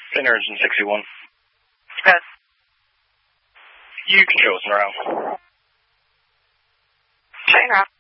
St. Urgent 61. Yes. You can show us around. China.